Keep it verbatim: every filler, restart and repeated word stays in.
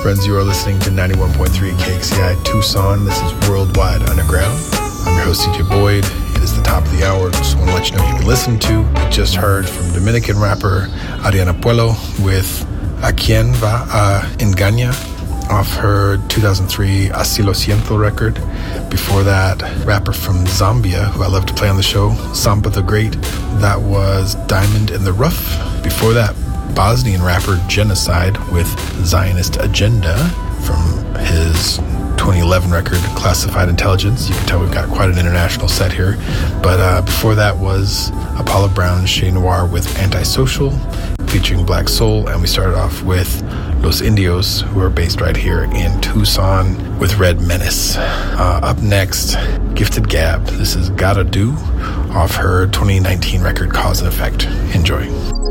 friends, you are listening to ninety-one point three K X C I Tucson. This is Worldwide Underground. I'm your host, C J Boyd. It is the top of the hour. Just want to let you know you can listen to. We just heard from Dominican rapper Ariana Puello with A Quien Va a Engaña off her two thousand three Así Lo Siento record. Before that, rapper from Zambia, who I love to play on the show, Samba the Great. That was Diamond in the Rough. Before that, Bosnian rapper Genocide with Zionist Agenda from his twenty eleven record Classified Intelligence. You can tell we've got quite an international set here. But uh, before that was Apollo Brown and Chez Noir with Antisocial featuring Black Soul. And we started off with Los Indios, who are based right here in Tucson, with Red Menace. Uh, up next, Gifted Gab. This is Gotta Do off her twenty nineteen record Cause and Effect. Enjoy.